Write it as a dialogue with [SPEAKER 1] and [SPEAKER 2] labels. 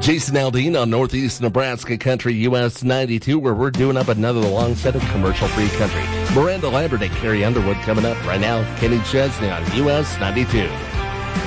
[SPEAKER 1] Jason Aldean on Northeast Nebraska Country US 92, where we're doing up another long set of commercial-free country. Miranda Lambert and Carrie Underwood coming up right now. Kenny Chesney on US 92.